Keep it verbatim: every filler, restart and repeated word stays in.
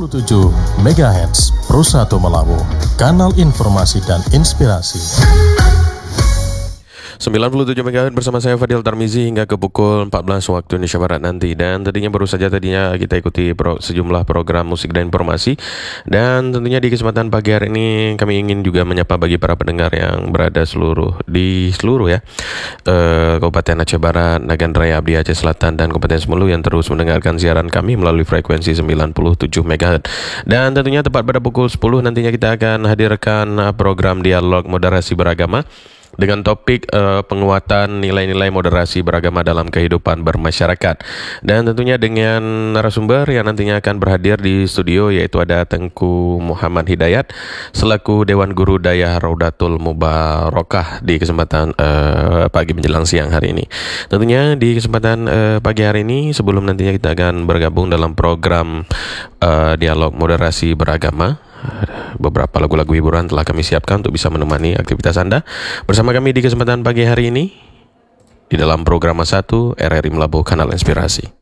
puluh tujuh megahertz Pro satu Melawu, kanal informasi dan inspirasi. sembilan puluh tujuh megahertz bersama saya Fadil Tarmizi hingga ke pukul empat belas waktu Indonesia Barat nanti. Dan tentunya baru saja tadinya kita ikuti pro, sejumlah program musik dan informasi. Dan tentunya di kesempatan pagi hari ini kami ingin juga menyapa bagi para pendengar yang berada seluruh di seluruh ya eh, Kabupaten Aceh Barat, Nagan Raya, Abdi Aceh Selatan dan Kabupaten Semelu yang terus mendengarkan siaran kami melalui frekuensi sembilan puluh tujuh megahertz. Dan tentunya tepat pada pukul sepuluh nantinya kita akan hadirkan program dialog moderasi beragama dengan topik uh, penguatan nilai-nilai moderasi beragama dalam kehidupan bermasyarakat. Dan tentunya dengan narasumber yang nantinya akan berhadir di studio, yaitu ada Tengku Muhammad Hidayat selaku Dewan Guru Dayah Raudatul Mubarakah di kesempatan uh, pagi menjelang siang hari ini. Tentunya di kesempatan uh, pagi hari ini, sebelum nantinya kita akan bergabung dalam program uh, dialog moderasi beragama, beberapa lagu-lagu hiburan telah kami siapkan untuk bisa menemani aktivitas Anda bersama kami di kesempatan pagi hari ini di dalam program satu R R I Melabu, Kanal Inspirasi.